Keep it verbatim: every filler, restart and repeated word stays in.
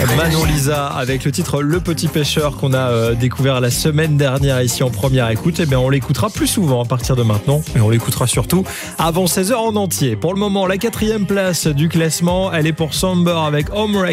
Manon Lisa avec le titre Le Petit Pêcheur qu'on a euh, découvert la semaine dernière ici en première écoute. Eh bien, on l'écoutera plus souvent à partir de maintenant et on l'écoutera surtout avant seize heures en entier. Pour le moment, la quatrième place du classement, elle est pour Somber avec Home